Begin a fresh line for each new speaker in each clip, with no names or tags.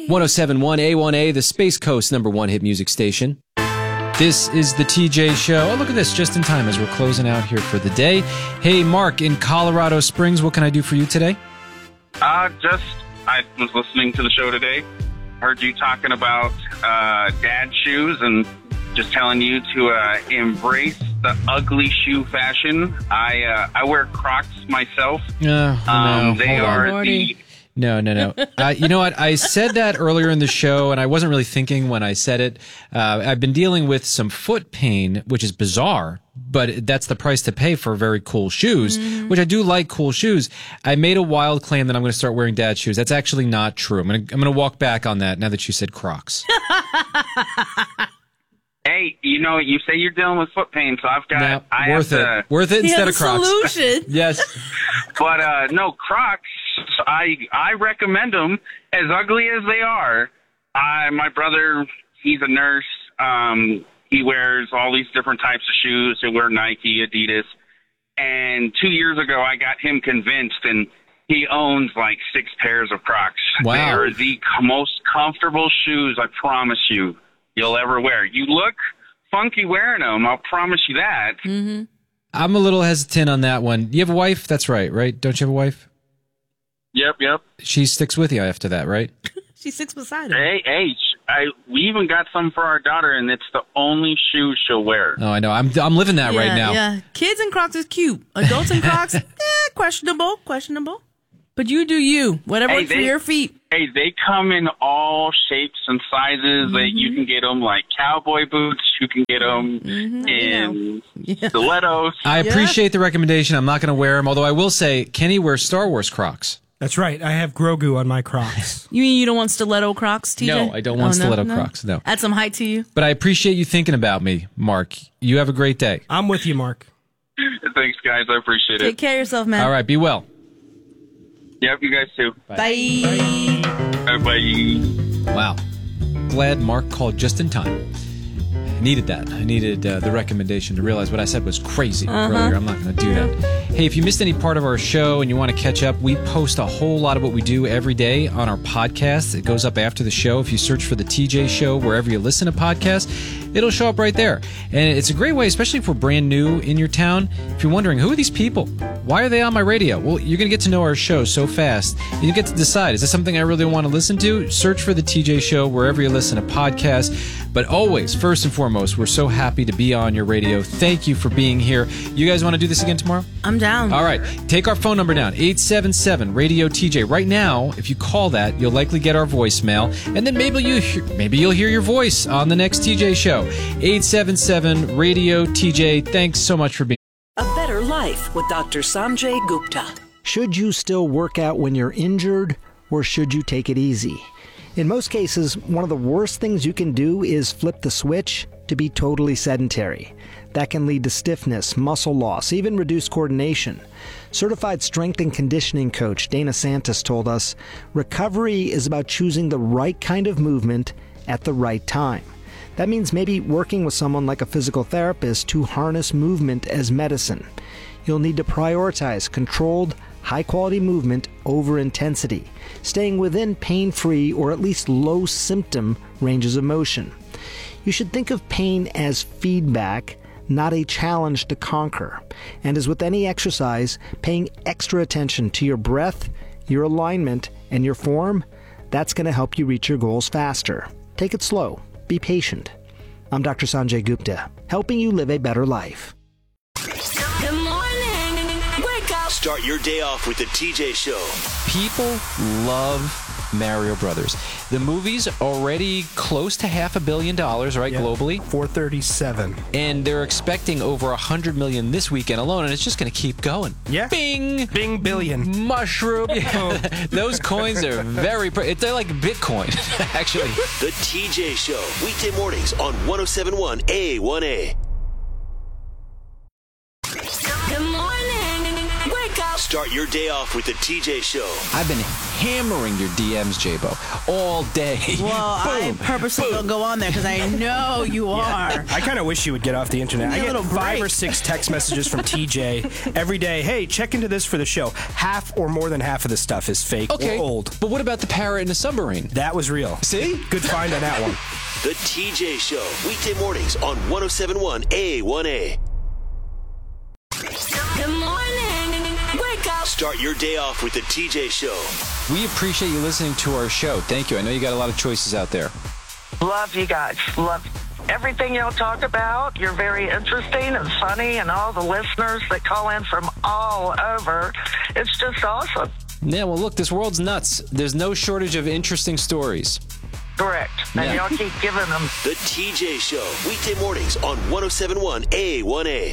1071 A1A, the Space Coast #1 hit music station. This is the TJ Show. Oh, look at this, just in time as we're closing out here for the day. Hey, Mark in Colorado Springs, what can I do for you today?
I was listening to the show today. Heard you talking about dad shoes and just telling you to embrace the ugly shoe fashion. I wear Crocs myself.
No.
They are the...
No. You know what? I said that earlier in the show, and I wasn't really thinking when I said it. I've been dealing with some foot pain, which is bizarre, but that's the price to pay for very cool shoes, which I do like cool shoes. I made a wild claim that I'm going to start wearing dad shoes. That's actually not true. I'm going to walk back on that now that you said Crocs.
Hey, you say you're dealing with foot pain, so I've got...
Worth it instead of Crocs.
Solution.
Yes.
But, no, Crocs, I recommend them as ugly as they are. My brother, he's a nurse. He wears all these different types of shoes. He'll wear Nike, Adidas. And 2 years ago, I got him convinced, and he owns like 6 pairs of Crocs.
Wow.
They are the most comfortable shoes, I promise you'll ever wear. You look funky wearing them, I'll promise you that.
Mm-hmm.
I'm a little hesitant on that one. You have a wife? That's right? Don't you have a wife?
Yep.
She sticks with you after that, right?
She sits beside her.
Hey, we even got some for our daughter, and it's the only shoe she'll wear.
Oh, I know. I'm living that right now.
Yeah, kids in Crocs is cute. Adults in Crocs, questionable. But you do you. Whatever works for your feet.
Hey, they come in all shapes and sizes.
Mm-hmm.
You can get them like cowboy boots. You can get them in stilettos.
I appreciate the recommendation. I'm not going to wear them, although I will say Kenny wears Star Wars Crocs.
That's right. I have Grogu on my Crocs.
You mean you don't want stiletto Crocs, TJ?
No, I don't want stiletto Crocs, no.
Add some height to you.
But I appreciate you thinking about me, Mark. You have a great day.
I'm with you, Mark.
Thanks, guys. I appreciate it.
Take care of yourself, man.
All right, be well.
Yep, you guys too.
Bye.
Bye.
Wow. Glad Mark called just in time. I needed that. I needed the recommendation to realize what I said was crazy earlier. I'm not going to do that. Hey, if you missed any part of our show and you want to catch up, we post a whole lot of what we do every day on our podcast. It goes up after the show. If you search for the TJ Show wherever you listen to podcasts, it'll show up right there. And it's a great way, especially if we're brand new in your town. If you're wondering, who are these people? Why are they on my radio? Well, you're going to get to know our show so fast. You get to decide, is this something I really want to listen to? Search for the TJ Show wherever you listen to podcasts. But always, first and foremost, we're so happy to be on your radio. Thank you for being here. You guys want to do this again tomorrow?
I'm down.
All right. Take our phone number down, 877-RADIO-TJ. Right now, if you call that, you'll likely get our voicemail, and then maybe you'll hear your voice on the next TJ Show. 877-RADIO-TJ. Thanks so much for being
A Better Life with Dr. Sanjay Gupta.
Should you still work out when you're injured, or should you take it easy? In most cases, one of the worst things you can do is flip the switch to be totally sedentary. That can lead to stiffness, muscle loss, even reduced coordination. Certified strength and conditioning coach Dana Santos told us, recovery is about choosing the right kind of movement at the right time. That means maybe working with someone like a physical therapist to harness movement as medicine. You'll need to prioritize controlled, high-quality movement over intensity, staying within pain-free or at least low-symptom ranges of motion. You should think of pain as feedback, not a challenge to conquer. And as with any exercise, paying extra attention to your breath, your alignment, and your form, that's going to help you reach your goals faster. Take it slow. Be patient. I'm Dr. Sanjay Gupta, helping you live a better life.
Good morning. Wake up.
Start your day off with the TJ Show.
People love Mario Brothers. The movie's already close to $500 million, right, globally?
437.
And they're expecting over 100 million this weekend alone, and it's just going to keep going.
Yeah.
Bing!
Bing billion.
Mushroom. Yeah. Those coins are they're like Bitcoin, actually.
The TJ Show. Weekday mornings on 1071 A1A.
Good morning. Wake up.
Start your day off with the TJ Show.
I've been hammering your DMs, J-Bo, all day.
Well, I purposely don't go on there because I know you are.
I kind of wish you would get off the internet. I
Give me a
get
little
5 or
break.
6 text messages from TJ every day. Hey, check into this for the show. Half or more than half of the stuff is fake
Okay,
or old.
but what about the parrot in the submarine?
That was real.
See?
Good find on that one.
The TJ Show. Weekday mornings on 107.1 A1A.
Good morning. Wake up.
Start your day off with the TJ Show.
We appreciate you listening to our show. Thank you. I know you got a lot of choices out there.
Love you guys. Love everything y'all talk about. You're very interesting and funny, and all the listeners that call in from all over. It's just awesome.
Yeah, well, look, this world's nuts. There's no shortage of interesting stories.
Correct. And
Yeah.
y'all keep giving them.
The TJ Show. Weekday mornings on 107.1 A1A.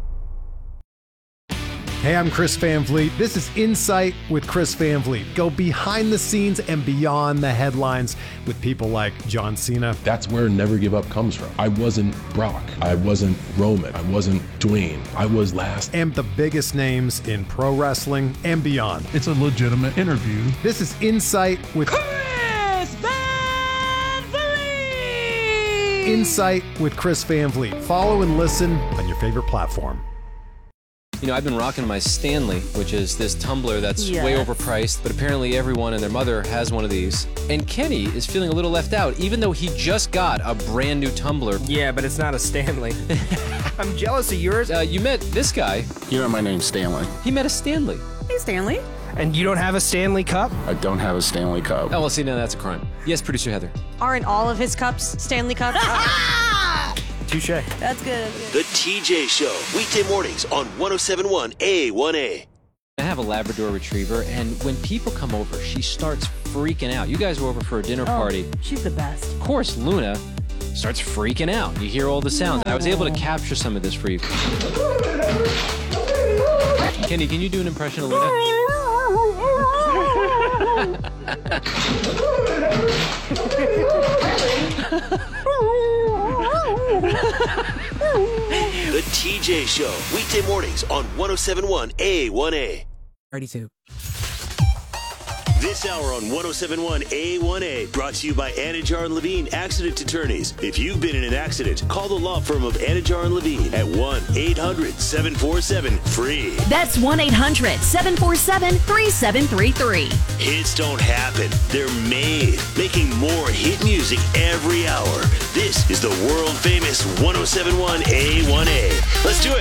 Hey, I'm Chris Van Vliet. This is Insight with Chris Van Vliet. Go behind the scenes and beyond the headlines with people like John Cena.
That's where Never Give Up comes from. I wasn't Brock. I wasn't Roman. I wasn't Dwayne. I was last.
And the biggest names in pro wrestling and beyond.
It's a legitimate interview.
This is Insight with
Chris Van Vliet!
Insight with Chris Van Vliet. Follow and listen on your favorite platform.
You know, I've been rocking my Stanley, which is this tumbler that's way
Yes.
overpriced, but apparently everyone and their mother has one of these. And Kenny is feeling a little left out, even though he just got a brand new tumbler.
Yeah, but it's not a Stanley. I'm jealous of yours.
You met this guy.
You know my name's Stanley.
He met a Stanley.
Hey, Stanley.
And you don't have a Stanley Cup?
I don't have a Stanley Cup.
Oh, well, see, now that's a crime. Yes, producer Heather.
Aren't all of his cups Stanley Cups?
Touche.
That's good.
The TJ Show. Weekday mornings on 107.1 A1A.
I have a Labrador Retriever, and when people come over, she starts freaking out. You guys were over for a dinner party.
She's the best.
Of course, Luna starts freaking out. You hear all the sounds. I was able to capture some of this for you. Kenny, can you do an impression of Luna?
The TJ Show. Weekday mornings on 107.1 A1A.
32.
This hour on 107.1 A1A brought to you by Anajar and Levine Accident Attorneys. If you've been in an accident, call the law firm of Anajar and Levine at 1-800-747-FREE.
That's 1-800-747-3733.
Hits don't happen. They're made. Making more hit music every hour. This is the world famous 107.1 A1A. Let's do it.